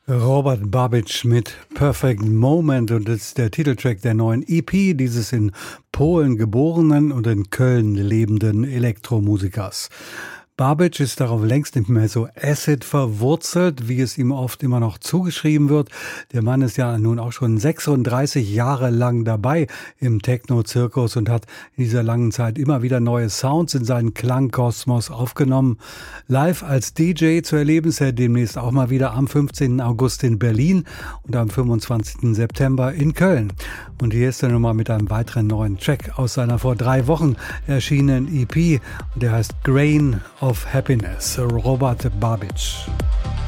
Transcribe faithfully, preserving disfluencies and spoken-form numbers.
Robert Babic mit Perfect Moment, und das ist der Titeltrack der neuen E P dieses in Polen geborenen und in Köln lebenden Elektromusikers. Babic ist darauf längst nicht mehr so Acid verwurzelt, wie es ihm oft immer noch zugeschrieben wird. Der Mann ist ja nun auch schon sechsunddreißig Jahre lang dabei im Techno-Zirkus und hat in dieser langen Zeit immer wieder neue Sounds in seinen Klangkosmos aufgenommen. Live als D J zu erleben ist er demnächst auch mal wieder am fünfzehnten August in Berlin und am fünfundzwanzigsten September in Köln. Und hier ist er nun mal mit einem weiteren neuen Track aus seiner vor drei Wochen erschienenen E P. Der heißt Grain of Happiness. Robert Babic.